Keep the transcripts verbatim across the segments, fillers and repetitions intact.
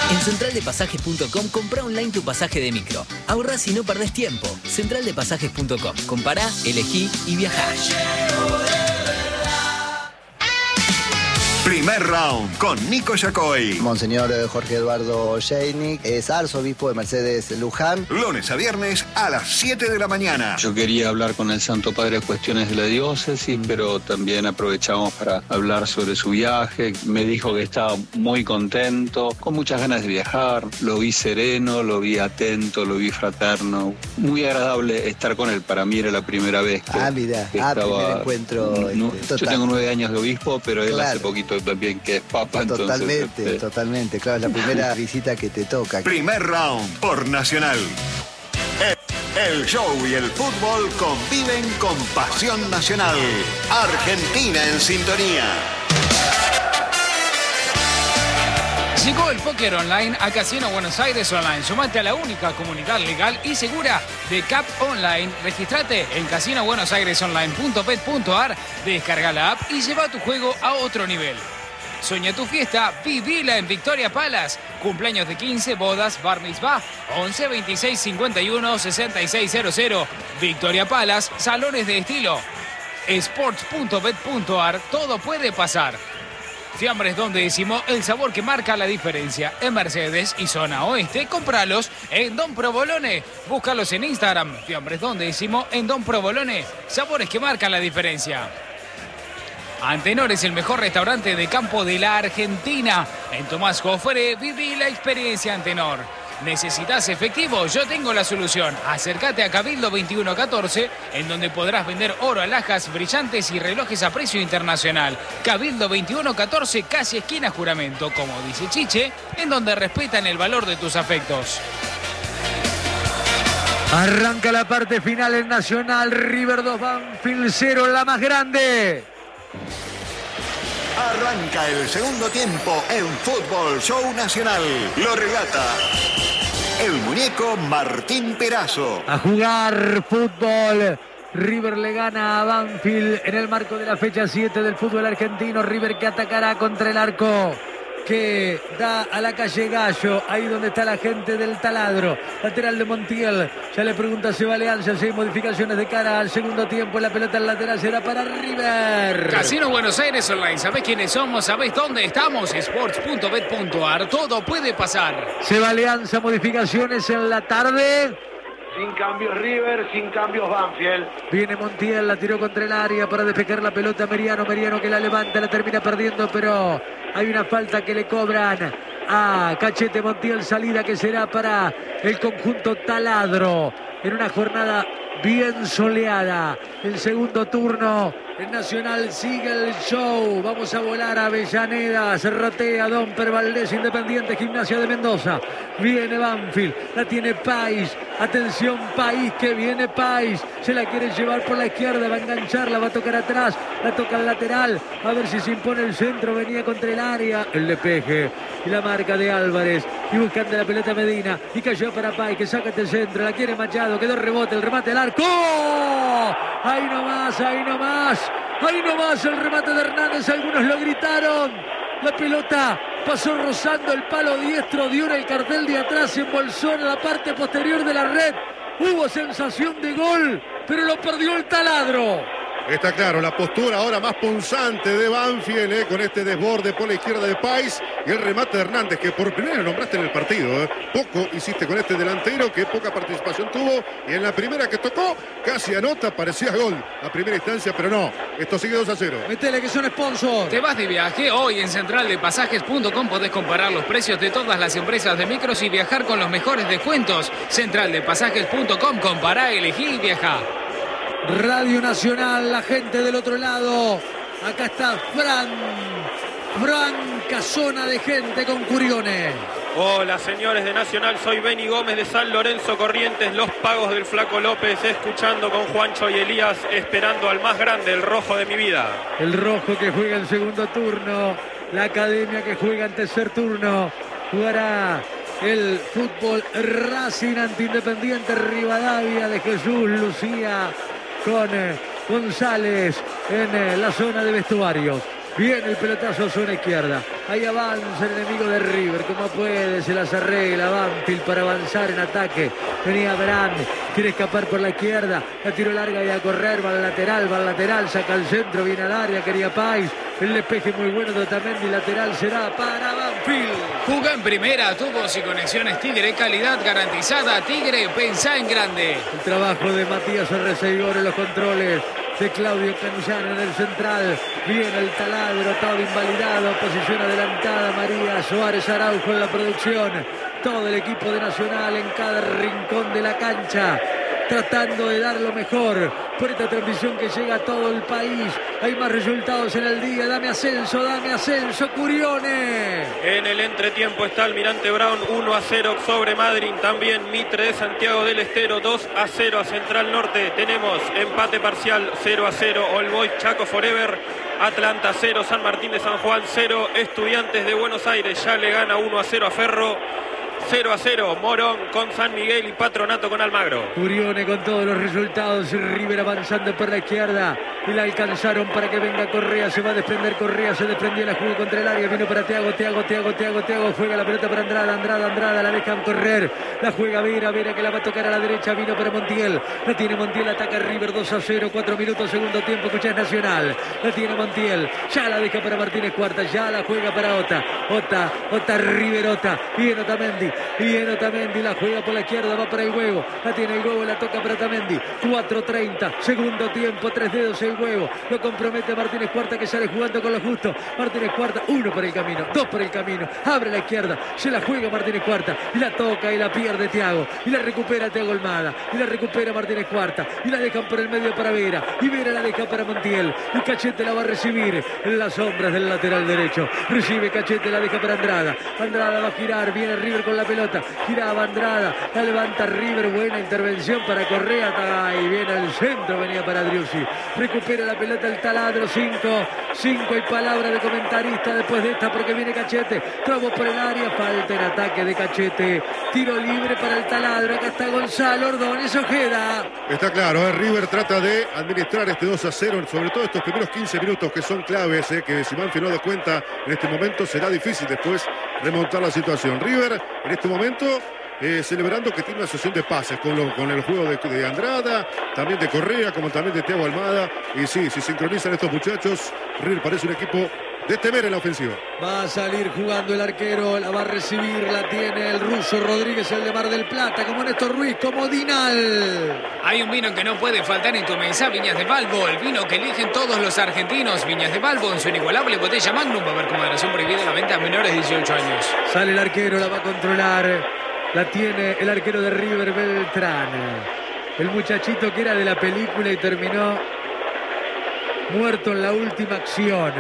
En central de pasajes punto com comprá online tu pasaje de micro. Ahorrás y no perdés tiempo. central de pasajes punto com. Compará, elegí y viajá. Primer round con Nico Yacoy. Monseñor Jorge Eduardo Sheinick es arzobispo de Mercedes Luján. Lunes a viernes a las siete de la mañana. Yo quería hablar con el Santo Padre cuestiones de la diócesis, pero también aprovechamos para hablar sobre su viaje. Me dijo que estaba muy contento, con muchas ganas de viajar. Lo vi sereno, lo vi atento, lo vi fraterno. Muy agradable estar con él. Para mí era la primera vez que, ah, mira. que ah, estaba... primer encuentro. No, este, yo tengo nueve años de obispo, pero él claro. hace poquito también que es papa. Totalmente, entonces, este... totalmente. Claro, es la primera visita que te toca. Primer round por Nacional. El, el show y el fútbol conviven con pasión nacional. Argentina en sintonía. Llegó el póker online a Casino Buenos Aires Online. Sumate a la única comunidad legal y segura de C A P Online. Registrate en casino buenos aires online punto bet punto ar, descarga la app y lleva tu juego a otro nivel. Soña tu fiesta, vivila en Victoria Palace. Cumpleaños de quince, bodas, bar mitzvah, once, veintiséis, cincuenta y uno, sesenta y seis cero cero. Victoria Palace, salones de estilo. sports punto bet punto ar, todo puede pasar. Fiambres Don Décimo, el sabor que marca la diferencia. En Mercedes y zona oeste, cómpralos en Don Provolone. Búscalos en Instagram. Fiambres Don Décimo en Don Provolone. Sabores que marcan la diferencia. Antenor es el mejor restaurante de campo de la Argentina. En Tomás Jofre, viví la experiencia Antenor. ¿Necesitas efectivo? Yo tengo la solución. Acércate a Cabildo veintiuno catorce, en donde podrás vender oro, alhajas, brillantes y relojes a precio internacional. Cabildo veintiuno catorce, casi esquina Juramento, como dice Chiche, en donde respetan el valor de tus afectos. Arranca la parte final en Nacional. River dos, Banfield cero, la más grande. Arranca el segundo tiempo en Fútbol Show Nacional. Lo relata el muñeco Martín Perazo. A jugar fútbol. River le gana a Banfield en el marco de la fecha siete del fútbol argentino. River que atacará contra el arco que da a la calle Gallo, ahí donde está la gente del Taladro. Lateral de Montiel, ya le pregunta a Seba Leanza si hay modificaciones de cara al segundo tiempo. La pelota en lateral será para River. Casino Buenos Aires Online, ¿sabés quiénes somos? ¿Sabés dónde estamos? sports punto bet punto ar, todo puede pasar. Seba Leanza, modificaciones en la tarde. Sin cambios River, sin cambios Banfield. Viene Montiel, la tiró contra el área para despejar la pelota. Meriano, Meriano que la levanta, la termina perdiendo, pero hay una falta que le cobran a Cachete Montiel. Salida que será para el conjunto Taladro en una jornada bien soleada. El segundo turno en Nacional sigue el show. Vamos a volar a Avellaneda. Se rotea Domper Valdés, Independiente, Gimnasia de Mendoza. Viene Banfield, la tiene Pais. Atención Pais, que viene Pais. Se la quiere llevar por la izquierda, va a engancharla, va a tocar atrás. La toca al lateral, a ver si se impone el centro. Venía contra el área, el despeje y la marca de Álvarez. Y buscando la pelota Medina. Y cayó para Pais, que saca este centro. La quiere Machado, quedó rebote, el remate al arco. Ahí nomás, ahí nomás. Ahí nomás el remate de Hernández. Algunos lo gritaron. La pelota pasó rozando el palo diestro, dio en el cartel de atrás, se embolsó en la parte posterior de la red. Hubo sensación de gol, pero lo perdió el Taladro. Está claro, la postura ahora más punzante de Banfield, eh, con este desborde por la izquierda de Pais y el remate de Hernández, que por primera lo nombraste en el partido. Eh. Poco hiciste con este delantero, que poca participación tuvo, y en la primera que tocó, casi anota, parecía gol a primera instancia, pero no, esto sigue dos a cero. Metele que son sponsor. ¿Te vas de viaje? Hoy en central de pasajes punto com podés comparar los precios de todas las empresas de micros y viajar con los mejores descuentos. central de pasajes punto com, compará, elegí y viajá. Radio Nacional, la gente del otro lado. Acá está Fran. Franca zona de gente con Curiones. Hola señores de Nacional, soy Beni Gómez de San Lorenzo Corrientes, Los Pagos del Flaco López, escuchando con Juancho y Elías, esperando al más grande, el rojo de mi vida. El rojo que juega el segundo turno, la academia que juega el tercer turno, jugará el fútbol Racing ante Independiente Rivadavia de Jesús Lucía con González en la zona de vestuarios. Viene el pelotazo, zona izquierda. Ahí avanza el enemigo de River. Como puede, se las arregla Banfield para avanzar en ataque. Venía Brand, quiere escapar por la izquierda. La tiró larga y a correr. Va al lateral, va al lateral. Saca al centro, viene al área. Quería Pais. El despeje muy bueno de Otamendi. Lateral será para Banfield. Jugó en primera, tubos y conexiones Tigre. Calidad garantizada. Tigre, pensá en grande. El trabajo de Matías Arreceigor en los controles. De Claudio Canillano en el central. Viene el taladro, todo invalidado. Posición adelantada. María Suárez Araujo en la producción. Todo el equipo de Nacional en cada rincón de la cancha, tratando de dar lo mejor por esta transmisión que llega a todo el país. Hay más resultados en el día. Dame ascenso, dame ascenso, Curione. En el entretiempo está Almirante Brown uno a cero sobre Madryn. También Mitre de Santiago del Estero dos a cero a Central Norte. Tenemos empate parcial cero a cero. All Boys Chaco Forever. Atlanta cero, San Martín de San Juan cero. Estudiantes de Buenos Aires ya le gana uno a cero a Ferro. cero a cero, Morón con San Miguel y Patronato con Almagro. Curione con todos los resultados. River avanzando por la izquierda. Y la alcanzaron para que venga Correa. Se va a desprender Correa. Se desprendió la jugó contra el área. Vino para Thiago, Thiago, Thiago, Thiago, Thiago. Juega la pelota para Andrada, Andrada, Andrada. La dejan correr. La juega Vera, Vera que la va a tocar a la derecha. Vino para Montiel. La tiene Montiel. Ataca River dos a cero. cuatro minutos, segundo tiempo. Escuchás Nacional. La tiene Montiel. Ya la deja para Martínez Cuarta. Ya la juega para Ota. Ota, Ota, River, Ota. Viene Otamendi. Viene Otamendi. La juega por la izquierda. Va para el huevo. La tiene el huevo. La toca para Otamendi. cuatro treinta. Segundo tiempo. Tres dedos el huevo. Lo compromete Martínez Cuarta que sale jugando con lo justo. Martínez Cuarta. Uno por el camino. Dos por el camino. Abre la izquierda. Se la juega Martínez Cuarta. Y la toca y la pierde Thiago. Y la recupera Thiago Almada. Y la recupera Martínez Cuarta. Y la dejan por el medio para Vera. Y Vera la deja para Montiel. Y Cachete la va a recibir en las sombras del lateral derecho. Recibe Cachete. La deja para Andrada. Andrada va a girar. Viene River con la pelota. Giraba Andrada. La levanta River. Buena intervención para Correa. Y viene al centro. Venía para Driussi. Recupera la pelota el taladro. Cinco. Cinco y palabra de comentarista después de esta porque viene Cachete. Trabo por el área. Falta en ataque de Cachete. Tiro libre para el taladro. Acá está Gonzalo Ordóñez Ojeda. Está claro, ¿eh? River trata de administrar este dos a cero, sobre todo estos primeros quince minutos que son claves, ¿eh? Que si Banfield no da cuenta en este momento será difícil después remontar la situación. River en este momento eh, celebrando que tiene una sesión de pases con, lo, con el juego de, de Andrada, también de Correa, como también de Thiago Almada. Y sí, si sincronizan estos muchachos, River parece un equipo de temer en la ofensiva. Va a salir jugando el arquero, la va a recibir, la tiene el ruso Rodríguez, el de Mar del Plata, como Néstor Ruiz, como Dinal. Hay un vino que no puede faltar en tu mesa, Viñas de Balbo, el vino que eligen todos los argentinos. Viñas de Balbo en su inigualable botella Magnum, va a haber con moderación prohibida la venta a menores de dieciocho años. Sale el arquero, la va a controlar, la tiene el arquero de River, Beltrán. El muchachito que era de la película y terminó muerto en la última acción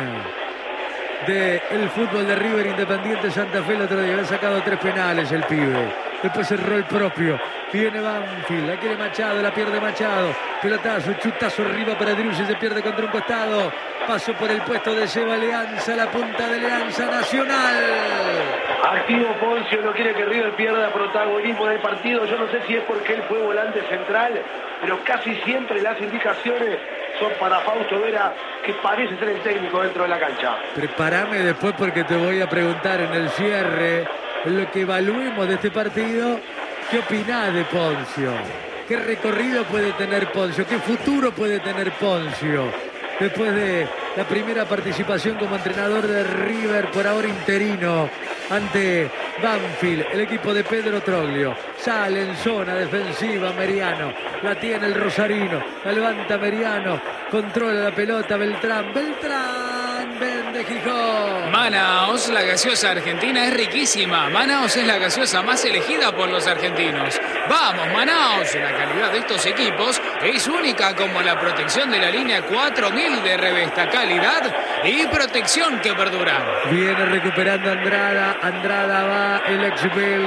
del fútbol de River Independiente Santa Fe el otro día. Había sacado tres penales el pibe. Después cerró el propio. Viene Banfield, la quiere Machado, la pierde Machado. Pelotazo, chutazo arriba para Driussi, se pierde contra un costado. Paso por el puesto de Seba Leanza, la punta de Leanza Nacional. Activo Poncio, no quiere que River pierda protagonismo del partido. Yo no sé si es porque él fue volante central, pero casi siempre las indicaciones son para Fausto Vera, que parece ser el técnico dentro de la cancha. Prepárame después porque te voy a preguntar en el cierre, en lo que evaluemos de este partido, ¿qué opinás de Poncio? ¿Qué recorrido puede tener Poncio? ¿Qué futuro puede tener Poncio? Después de la primera participación como entrenador de River, por ahora interino, ante Banfield, el equipo de Pedro Troglio. Sale en zona defensiva Meriano, la tiene el rosarino, la levanta Meriano, controla la pelota Beltrán, Beltrán, vende Gijón. Manaos, la gaseosa argentina es riquísima. Manaos es la gaseosa más elegida por los argentinos. Vamos, Manaos, la calidad de estos equipos es única, como la protección de la línea cuatro mil de Revesta, calidad y protección que perdura. Viene recuperando Andrada, Andrada va el ex Vélez,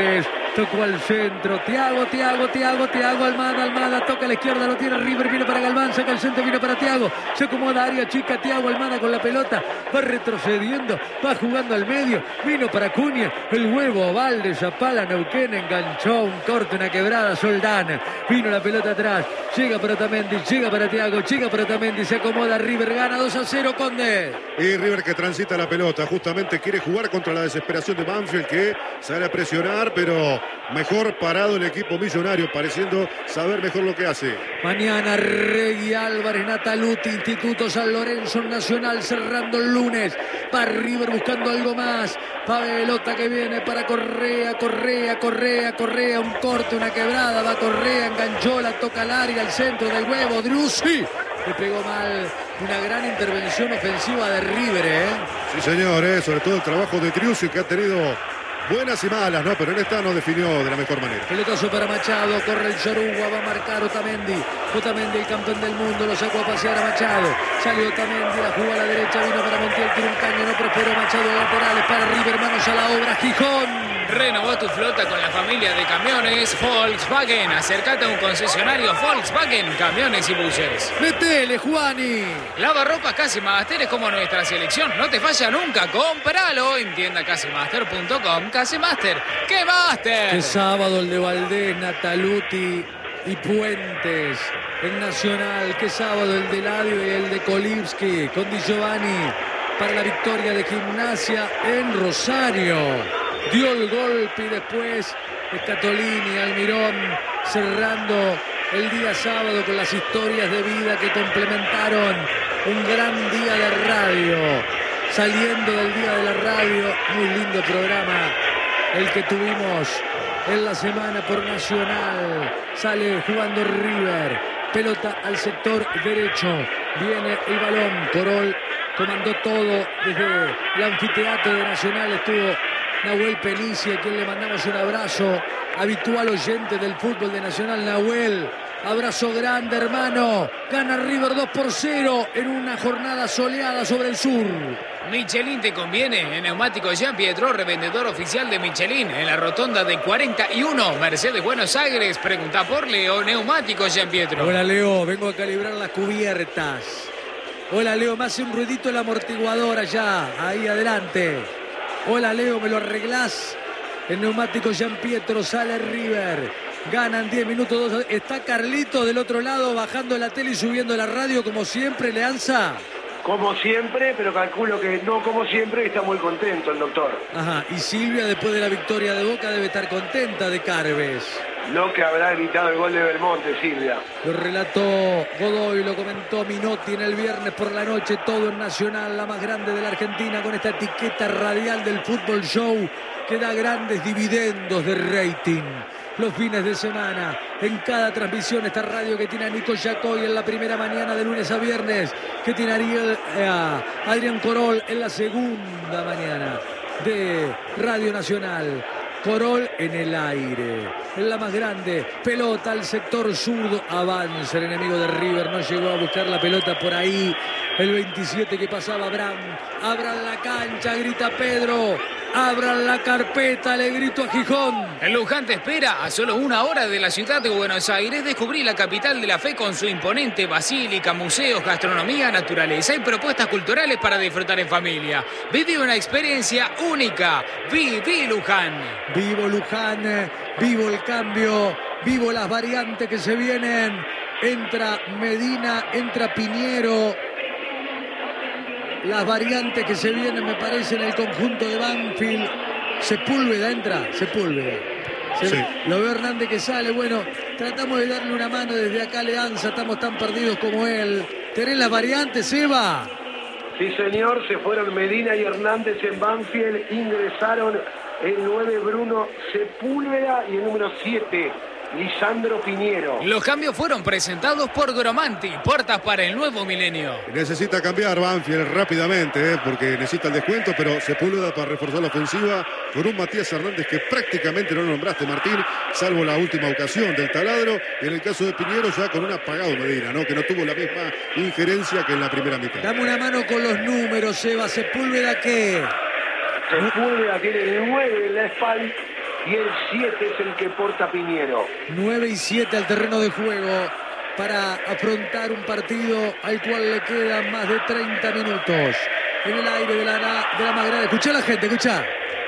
Tocó al centro. Thiago, Thiago, Thiago, Thiago. Almada, Almada. Toca a la izquierda. Lo tiene River. Viene para Galván. Saca el centro. Viene para Thiago. Se acomoda área chica. Thiago Almada con la pelota. Va retrocediendo. Va jugando al medio. Vino para Cunha. El huevo oval de Zapala. Neuquén enganchó un corte, una quebrada. Soldán. Vino la pelota atrás. Llega para Otamendi. Llega para Thiago. Llega para Otamendi. Se acomoda. River gana dos a cero. Conde. Y River que transita la pelota. Justamente quiere jugar contra la desesperación de Banfield, que sale a presionar, pero mejor parado el equipo millonario, pareciendo saber mejor lo que hace. Mañana Regui, Álvarez, Nataluti, Instituto San Lorenzo, Nacional cerrando el lunes. Va River buscando algo más. Pelota que viene para Correa, Correa, Correa, Correa. Un corte, una quebrada. Va Correa, enganchó, la toca al área, al centro del huevo. Driussi le pegó mal. Una gran intervención ofensiva de River, ¿eh? Sí, señor, ¿eh? Sobre todo el trabajo de Driussi, que ha tenido buenas y malas, ¿no? Pero en esta no definió de la mejor manera. Pelotazo para Machado, corre el Yorugua, va a marcar Otamendi. Otamendi, el campeón del mundo, lo sacó a pasear a Machado. Salió Otamendi, la jugó a la derecha, vino para Montiel, tira un caño, no prosperó Machado, laterales para River, manos a la obra, Gijón. Renovó tu flota con la familia de camiones Volkswagen. Acércate a un concesionario Volkswagen, camiones y buses. ¡Metele, Juani! Lavarropas Casimaster es como nuestra selección. No te falla nunca. Cómpralo en tienda casimaster punto com. Casimaster. ¡Qué Master! Qué sábado el de Valdés, Nataluti y Puentes. El Nacional. Qué sábado el de Ladio y el de Kolibski. Con Di Giovanni para la victoria de Gimnasia en Rosario. Dio el golpe y después Scatolini, Almirón, cerrando el día sábado con las historias de vida que complementaron un gran día de radio. Saliendo del día de la radio, muy lindo programa el que tuvimos en la semana por Nacional. Sale jugando River, pelota al sector derecho, viene el balón, Corol comandó todo desde el anfiteatro de Nacional, estuvo Nahuel Penicia, a quien le mandamos un abrazo, habitual oyente del fútbol de Nacional. Nahuel, abrazo grande, hermano. Gana River dos por cero en una jornada soleada sobre el sur. Michelin te conviene. En Neumáticos Jean Pietro, revendedor oficial de Michelin, en la rotonda de cuarenta y uno, Mercedes, Buenos Aires. Pregunta por Leo, Neumáticos Jean Pietro. Hola, Leo, vengo a calibrar las cubiertas. Hola, Leo, me hace un ruidito el amortiguador allá, ahí adelante. Hola, Leo, ¿me lo arreglás? El Neumático Jean Pietro, sale River. Ganan diez minutos. dos. Está Carlito del otro lado bajando la tele y subiendo la radio como siempre, Leanza. Como siempre, pero calculo que no como siempre, está muy contento el doctor. Ajá, y Silvia después de la victoria de Boca debe estar contenta de Carves. Lo que habrá gritado el gol de Belmonte, Silvia. Lo relató Godoy, lo comentó Minotti en el viernes por la noche, todo en Nacional, la más grande de la Argentina, con esta etiqueta radial del Fútbol Show que da grandes dividendos de rating. Los fines de semana, en cada transmisión, esta radio que tiene a Nico Yacoy en la primera mañana de lunes a viernes, que tiene a Ariel, eh, a Adrián Corol en la segunda mañana de Radio Nacional. Corol en el aire, en la más grande, pelota al sector zurdo, avanza el enemigo de River, no llegó a buscar la pelota por ahí, el veintisiete que pasaba Abraham, abran la cancha, grita Pedro, abran la carpeta, le grito a Gijón. El Luján te espera a solo una hora de la ciudad de Buenos Aires. Descubrí la capital de la fe con su imponente basílica, museos, gastronomía, naturaleza y propuestas culturales para disfrutar en familia. Vive una experiencia única. Viví Luján. Vivo Luján, vivo el cambio, vivo las variantes que se vienen. Entra Medina, entra Piñero. Las variantes que se vienen, me parece, en el conjunto de Banfield. Sepúlveda entra, Sepúlveda. Se, sí. Lo veo Hernández que sale. Bueno, tratamos de darle una mano desde acá, Leanza. Estamos tan perdidos como él. ¿Tenés las variantes, Eva? Sí, señor. Se fueron Medina y Hernández en Banfield. Ingresaron el nueve Bruno Sepúlveda y el número siete Lisandro Piñero. Los cambios fueron presentados por Gromanti, puertas para el nuevo milenio. Necesita cambiar Banfield rápidamente, ¿eh? porque necesita el descuento, pero Sepúlveda para reforzar la ofensiva con un Matías Hernández que prácticamente no lo nombraste, Martín, salvo la última ocasión del taladro, y en el caso de Piñero ya con un apagado Medina, ¿no? que no tuvo la misma injerencia que en la primera mitad. Dame una mano con los números, Eva. Sepúlveda, ¿qué? Sepúlveda tiene el nueve en la espalda. y el siete es el que porta Piñero. nueve y siete al terreno de juego para afrontar un partido al cual le quedan más de treinta minutos. En el aire de la, de la más grande. Escuchá a la gente, escuchá.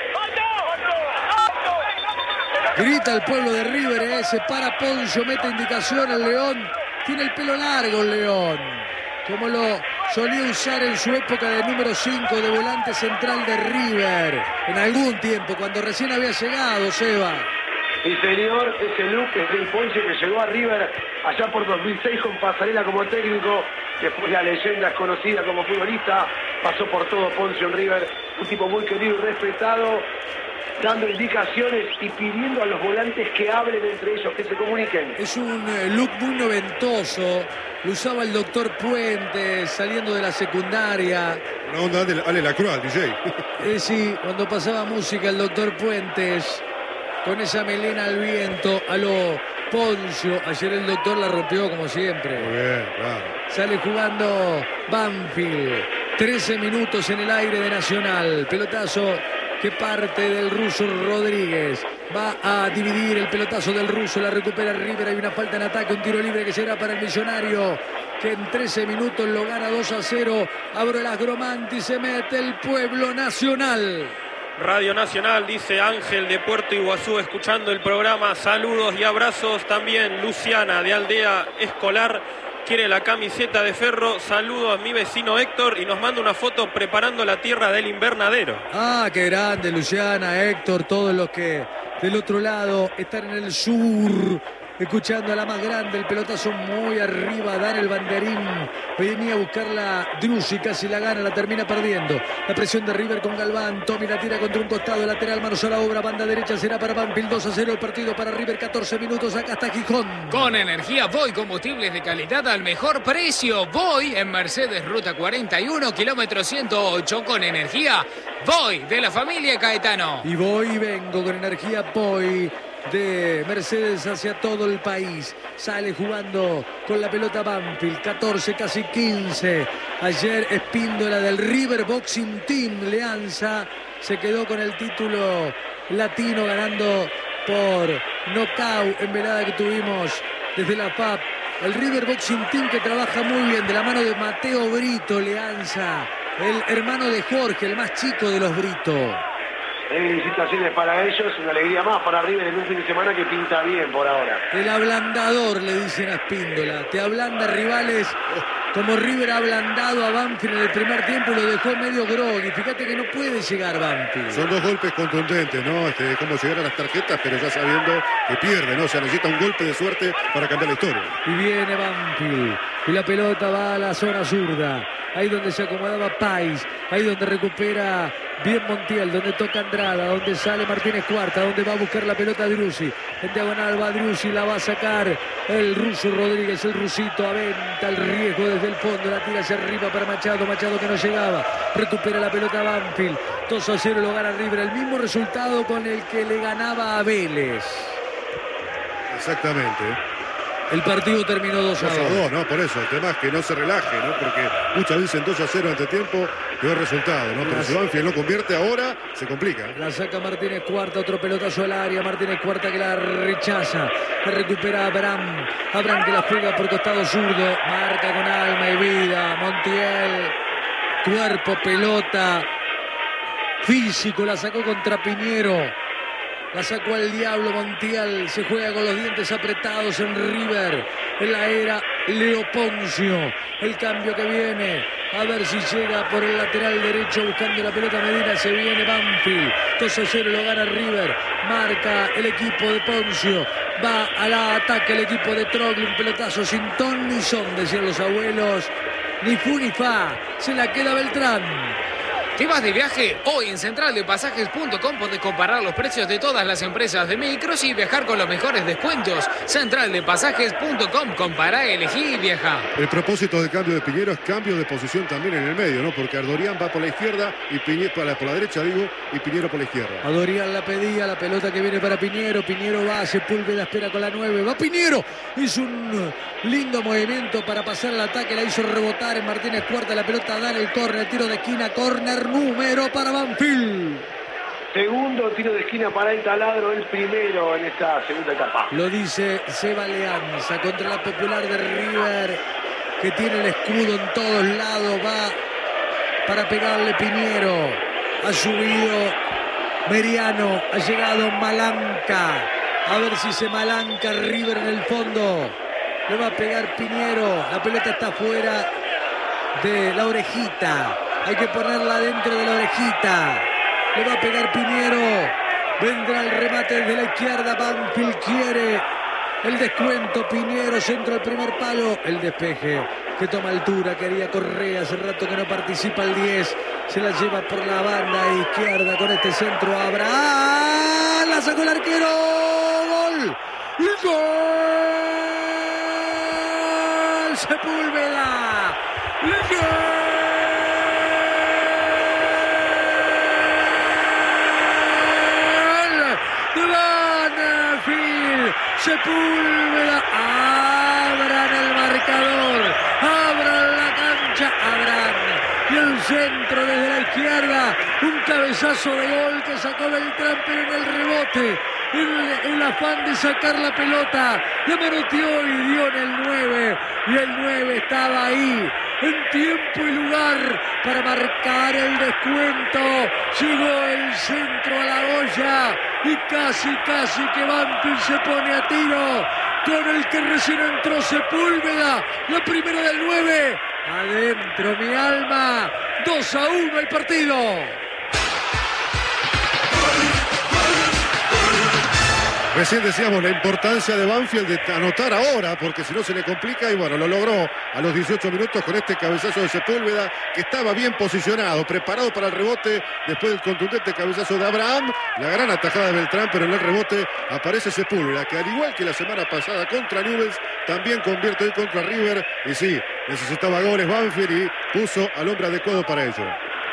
Grita el pueblo de River, eh. Se para Poncio, mete indicación el León. Tiene el pelo largo el León, como lo solía usar en su época de número cinco de volante central de River. En algún tiempo, cuando recién había llegado, Seba. Sí, señor, ese look es del Poncio que llegó a River allá por dos mil seis con Pasarela como técnico. Después la leyenda es conocida como futbolista. Pasó por todo Poncio en River. Un tipo muy querido y respetado, dando indicaciones y pidiendo a los volantes que hablen entre ellos, que se comuniquen. Es un look muy noventoso. Lo usaba el doctor Puentes saliendo de la secundaria. Una onda de Ale Lacroix, D J. Eh, sí, cuando pasaba música el doctor Puentes, con esa melena al viento, a lo Poncio. Ayer el doctor la rompió como siempre. Muy bien, claro. Sale jugando Banfield. trece minutos en el aire de Nacional. Pelotazo que parte del ruso Rodríguez. Va a dividir el pelotazo del ruso. La recupera River. Hay una falta en ataque. Un tiro libre que será para el Millonario, que en trece minutos lo gana dos a cero. Abre las Gromanti. Se mete el pueblo nacional. Radio Nacional, dice Ángel de Puerto Iguazú, escuchando el programa. Saludos y abrazos. También Luciana de Aldea Escolar quiere la camiseta de Ferro. Saludos a mi vecino Héctor y nos manda una foto preparando la tierra del invernadero. Ah, qué grande, Luciana, Héctor, todos los que del otro lado están en el sur, escuchando a la más grande, el pelotazo muy arriba, dar el banderín. Venía a buscarla Drussi, casi la gana, la termina perdiendo. La presión de River con Galván. Tommy la tira contra un costado, lateral, manos a la obra, banda derecha será para Banfield. dos a cero el partido para River, catorce minutos, acá está Gijón. Con energía Voy, combustibles de calidad al mejor precio. Voy en Mercedes Ruta cuarenta y uno, kilómetro ciento ocho, con energía Voy de la familia Caetano. Y voy y vengo con energía Voy de Mercedes hacia todo el país. Sale jugando con la pelota Banfield, catorce, casi quince. Ayer Espíndola del River Boxing Team Leanza se quedó con el título latino, ganando por nocaut en velada que tuvimos desde la F A P. El River Boxing Team que trabaja muy bien de la mano de Mateo Brito Leanza, el hermano de Jorge, el más chico de los Brito. Felicitaciones para ellos, una alegría más para River en un fin de semana que pinta bien por ahora. El ablandador, le dicen a Espíndola. Te ablanda rivales como River ha ablandado a Banfield en el primer tiempo y lo dejó medio groggy. Fíjate que no puede llegar Banfield. Son dos golpes contundentes, ¿no? Este, cómo llegar a las tarjetas, pero ya sabiendo que pierde, ¿no? O sea, necesita un golpe de suerte para cambiar la historia. Y viene Banfield. Y la pelota va a la zona zurda. Ahí donde se acomodaba Pais. Ahí donde recupera bien Montiel. Donde toca Andrada. Donde sale Martínez Cuarta. Donde va a buscar la pelota Drussi. En diagonal va Drussi. La va a sacar el ruso Rodríguez. El rusito aventa el riesgo desde el fondo. La tira hacia arriba para Machado. Machado que no llegaba. Recupera la pelota Banfield. dos a cero lo gana River. El mismo resultado con el que le ganaba a Vélez. Exactamente. El partido terminó dos a dos. ¿no? Por eso, el tema es que no se relaje, ¿no? Porque muchas veces en dos a cero ante tiempo peor resultado, ¿no? Pero si Banfield no convierte ahora, se complica. La saca Martínez Cuarta, otro pelotazo al área. Martínez Cuarta que la rechaza. La recupera Abraham. Abraham que la juega por costado zurdo. Marca con alma y vida. Montiel. Cuerpo, pelota. Físico, la sacó contra Piñero. La sacó al diablo Montiel. Se juega con los dientes apretados en River. En la era Leo Poncio. El cambio que viene. A ver si llega por el lateral derecho buscando la pelota Medina. Se viene Banfield. dos a cero lo gana River. Marca el equipo de Poncio. Va al ataque el equipo de Trogli. Un pelotazo sin ton ni son, decían los abuelos. Ni fu ni fa. Se la queda Beltrán. ¿Te vas de viaje? Hoy en central de pasajes punto com podés comparar los precios de todas las empresas de micros y viajar con los mejores descuentos. central de pasajes punto com. Compará, elegí y viaja. El propósito del cambio de Piñero es cambio de posición también en el medio, ¿no? Porque Ardorian va por la izquierda y Piñero por la, por la derecha, digo, y Piñero por la izquierda. Ardorian la pedía, la pelota que viene para Piñero. Piñero va, Sepúlveda espera con la nueve. Va Piñero. Hizo un lindo movimiento para pasar el ataque. La hizo rebotar en Martínez Cuarta. La pelota da en el córner, tiro de esquina, córner número para Banfield. Segundo tiro de esquina para el Taladro, el primero en esta segunda etapa. Lo dice Seba Leanza contra la Popular de River, que tiene el escudo en todos lados. Va para pegarle Piñero. Ha subido Meriano. Ha llegado Malanca. A ver si se malanca River en el fondo. Le va a pegar Piñero. La pelota está fuera de la orejita. Hay que ponerla dentro de la orejita. Le va a pegar Piñero. Vendrá el remate desde la izquierda. Banfield quiere el descuento. Piñero, centro al primer palo. El despeje que toma altura. Quería Correa. Hace rato que no participa el diez. Se la lleva por la banda izquierda con este centro. Abraham. La sacó el arquero. Gol. Gol. Sepúlveda. Gol. Sepúlveda, abran el marcador, abran la cancha, abran. Y el centro desde la izquierda, un cabezazo de gol que sacó Beltrán, pero en el rebote, en el afán de sacar la pelota, la manoteó y dio en el nueve, y el nueve estaba ahí, en tiempo y lugar para marcar el descuento. Llegó el centro a la olla y casi, casi que Banfield se pone a tiro con el que recién entró Sepúlveda. La primera del nueve. Adentro mi alma. dos a uno el partido. Recién decíamos la importancia de Banfield de anotar ahora, porque si no se le complica, y bueno, lo logró a los dieciocho minutos con este cabezazo de Sepúlveda, que estaba bien posicionado, preparado para el rebote, después del contundente cabezazo de Abraham, la gran atajada de Beltrán, pero en el rebote aparece Sepúlveda, que al igual que la semana pasada contra Newell's, también convierte hoy contra River, y sí, necesitaba goles Banfield y puso al hombre adecuado para ello.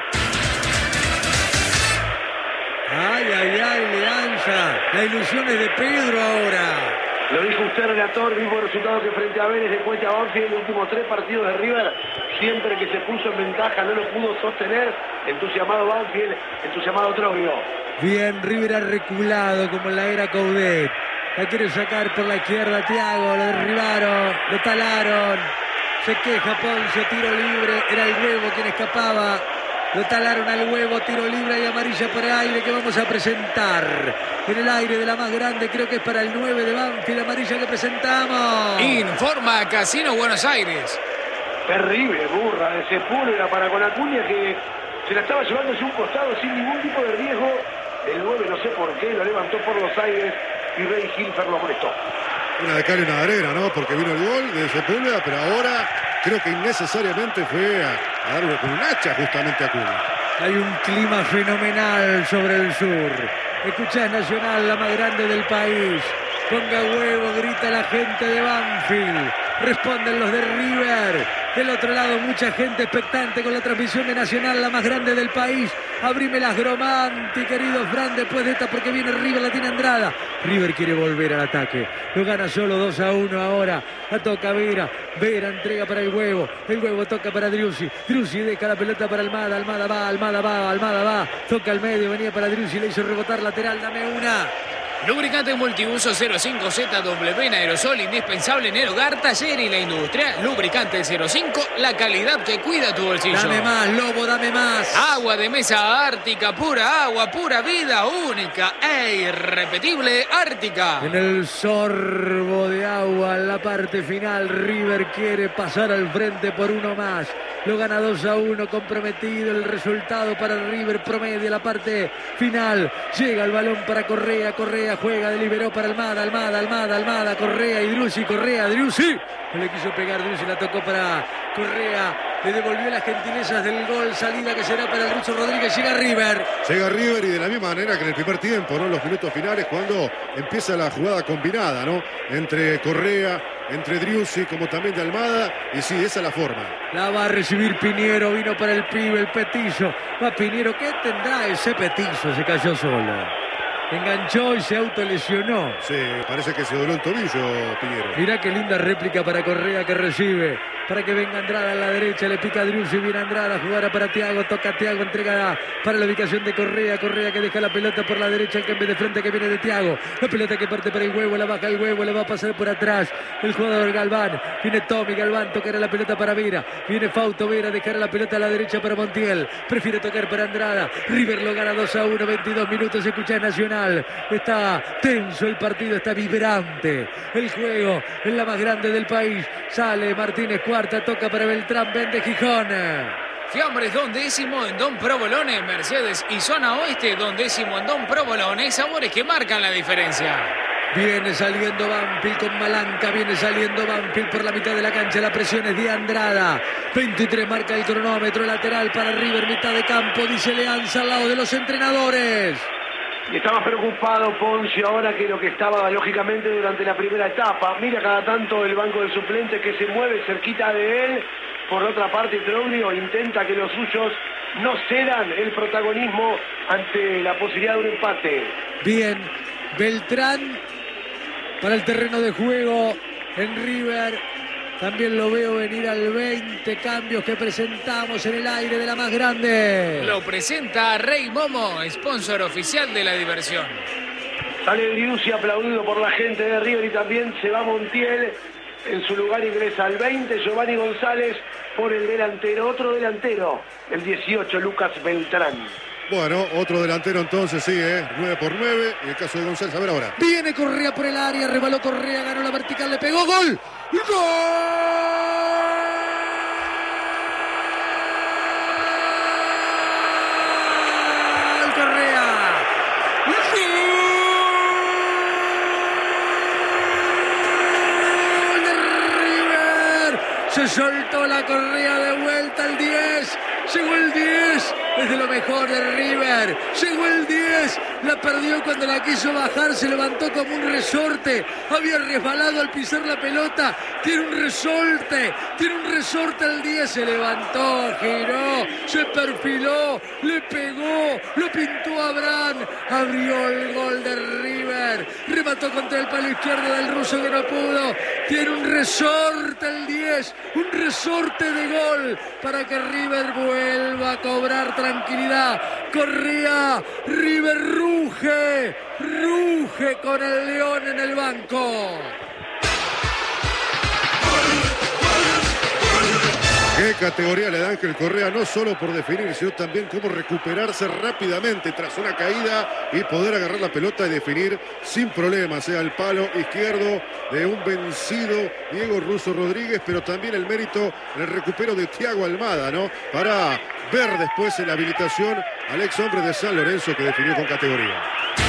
Ay, ay, ay, Leanza. La ilusión es de Pedro ahora. Lo dijo usted, relator, mismo resultado que frente a Vélez, después de Banfield, en los últimos tres partidos de River, siempre que se puso en ventaja no lo pudo sostener. Entusiasmado Banfield, entusiasmado Troglio. Bien, River ha reculado como en la era Coudet. La quiere sacar por la izquierda Thiago, lo derribaron, lo talaron. Se queja Ponce, tiro libre, era el Huevo quien escapaba. Lo talaron al Huevo, tiro libre y amarilla por el aire que vamos a presentar. En el aire de la más grande, creo que es para el nueve de Banfield, amarilla que presentamos. Informa Casino Buenos Aires. Terrible burra de Sepúlveda para con Acuña, que se la estaba llevando hacia un costado sin ningún tipo de riesgo. El nueve, no sé por qué, lo levantó por los aires y Rey Hilfer lo molestó. Una de cal y una de arena, ¿no? Porque vino el gol de Sepúlveda, pero ahora creo que innecesariamente fue a, a darle con un hacha justamente a Acuña. Hay un clima fenomenal sobre el sur. Escuchá, Nacional, la más grande del país. Ponga huevo, grita la gente de Banfield. Responden los de River. Del otro lado, mucha gente expectante con la transmisión de Nacional, la más grande del país. Abrímelas, Gromanti, querido Fran, después de esta, porque viene River, la tiene Andrada. River quiere volver al ataque. Lo gana solo dos a uno ahora. La toca Vera. Vera entrega para el Huevo. El Huevo toca para Driussi. Driussi deja la pelota para Almada. Almada va, Almada va, Almada va. Toca al medio, venía para Driussi, le hizo rebotar lateral. Dame una. Lubricante multiuso cero cinco Z W en aerosol, indispensable en el hogar, taller y la industria. Lubricante cero cinco, la calidad que cuida tu bolsillo. Dame más, Lobo, dame más. Agua de mesa Ártica, pura agua, pura vida, única e irrepetible Ártica. En el sorbo de agua, en la parte final, River quiere pasar al frente por uno más. Lo gana dos a uno, comprometido el resultado para River, promedio la parte final. Llega el balón para Correa, Correa juega, deliberó para Almada, Almada, Almada, Almada, Correa y Driussi, Correa, Driussi. No le quiso pegar, Driussi la tocó para Correa. Le devolvió las gentilezas del gol, salida que será para el ruso Rodríguez. Llega River. Llega River y de la misma manera que en el primer tiempo, ¿no? En los minutos finales, cuando empieza la jugada combinada, ¿no? Entre Correa, entre Driussi, como también de Almada. Y sí, esa es la forma. La va a recibir Piñero, vino para el pibe, el Petizo. Va Piñero, ¿qué tendrá ese Petizo? Se cayó solo. Enganchó y se autolesionó. Sí, parece que se dobló el tobillo, Piñero. Mirá qué linda réplica para Correa que recibe. para que venga Andrada a la derecha, le pica Driussi, viene Andrada, jugará para Thiago, toca Thiago, entrega para la ubicación de Correa, Correa que deja la pelota por la derecha, el cambio de frente que viene de Thiago, la pelota que parte para el Huevo, la baja el Huevo, le va a pasar por atrás el jugador Galván, viene Tommy Galván, tocará la pelota para Vera, viene Fausto Vera, dejará la pelota a la derecha para Montiel, prefiere tocar para Andrada, River lo gana dos a uno, veintidós minutos, escucha Nacional, está tenso el partido, está vibrante el juego, es la más grande del país, sale Martínez Cuarta, toca para Beltrán, vende Gijón. Fiambres, don décimo en Don Provolone, Mercedes y zona oeste, don décimo en Don Provolone, sabores que marcan la diferencia. Viene saliendo Banfield con Malanca, viene saliendo Banfield por la mitad de la cancha, la presión es de Andrada, veintitrés marca el cronómetro, lateral para River, mitad de campo, dice Leanza al lado de los entrenadores. Y está más preocupado Poncio ahora que lo que estaba lógicamente durante la primera etapa. Mira cada tanto el banco de suplentes que se mueve cerquita de él. Por otra parte, Troglio intenta que los suyos no cedan el protagonismo ante la posibilidad de un empate. Bien, Beltrán para el terreno de juego en River. También lo veo venir al veinte, cambios que presentamos en el aire de la más grande. Lo presenta Rey Momo, sponsor oficial de la diversión. Sale Driussi aplaudido por la gente de River y también se va Montiel. En su lugar ingresa al veinte, Giovanni González por el delantero. Otro delantero, el dieciocho, Lucas Beltrán. Bueno, otro delantero entonces sigue, ¿eh? nueve por nueve. En el caso de González, a ver ahora. Viene Correa por el área, rebaló Correa, ganó la vertical, le pegó, gol. ¡Gol! Correa. ¡Gol de River! Se soltó la Correa de vuelta al diez. Llegó el diez. Es de lo mejor de River. Llegó el diez. La perdió cuando la quiso bajar. Se levantó como un resorte. Había resbalado al pisar la pelota. Tiene un resorte. Tiene un resorte el diez. Se levantó, giró, se perfiló, le pegó, lo pintó a Abraham. Abrió el gol de River. Remató contra el palo izquierdo del ruso que no pudo. Tiene un resorte el diez. Un resorte de gol para que River vuelva a cobrar tranquilidad. Correa, River ruge, ruge con el León en el banco. Qué categoría le da Ángel Correa, no solo por definir, sino también cómo recuperarse rápidamente tras una caída y poder agarrar la pelota y definir sin problemas, sea el palo izquierdo de un vencido Diego Russo Rodríguez, pero también el mérito en el recupero de Thiago Almada, ¿no? Para ver después en la habilitación al ex hombre de San Lorenzo que definió con categoría.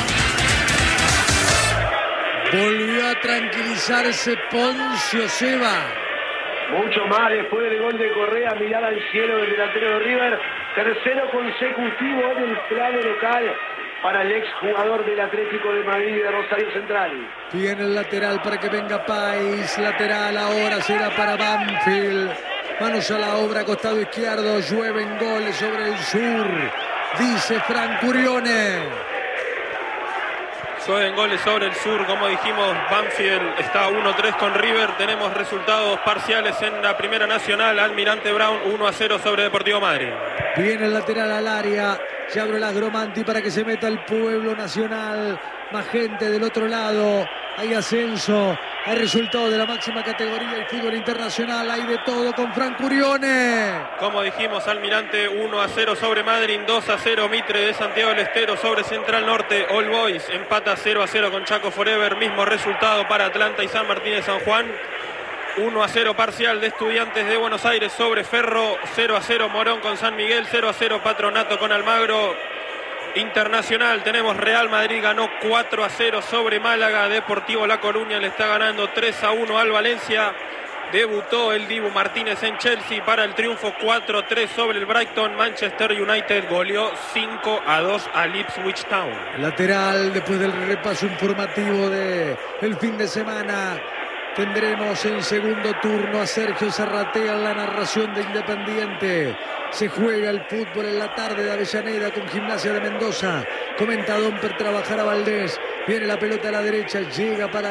Volvió a tranquilizarse Poncio Seba. Mucho más después del gol de Correa, mirar al cielo del delantero de River. Tercero consecutivo en el plano local para el exjugador del Atlético de Madrid y de Rosario Central. Viene el lateral para que venga País. Lateral ahora será para Banfield. Manos a la obra, costado izquierdo. Llueven goles sobre el sur. Dice Frank Curione. Llueven goles sobre el sur, como dijimos, Banfield está uno tres con River. Tenemos resultados parciales en la Primera Nacional. Almirante Brown uno a cero sobre Deportivo Madrid. Viene el lateral al área. Se abre la Gromanti para que se meta el Pueblo Nacional. Más gente del otro lado. Hay ascenso. Hay resultado de la máxima categoría del fútbol internacional. Hay de todo con Frank Curione. Como dijimos, Almirante uno a cero sobre Madrid, dos a cero Mitre de Santiago del Estero sobre Central Norte. All Boys empata cero a cero con Chaco Forever. Mismo resultado para Atlanta y San Martín de San Juan. uno a cero parcial de Estudiantes de Buenos Aires sobre Ferro. cero a cero Morón con San Miguel. cero a cero Patronato con Almagro. Internacional tenemos Real Madrid ganó cuatro a cero sobre Málaga. Deportivo La Coruña le está ganando tres a uno al Valencia. Debutó el Dibu Martínez en Chelsea para el triunfo cuatro a tres sobre el Brighton. Manchester United goleó cinco a dos al Ipswich Town. Lateral, después del repaso informativo de el fin de semana, tendremos en segundo turno a Sergio Zarratea en la narración de Independiente. Se juega el fútbol en la tarde de Avellaneda con Gimnasia de Mendoza. Comenta Domper, trabajar a Valdés. Viene la pelota a la derecha, llega para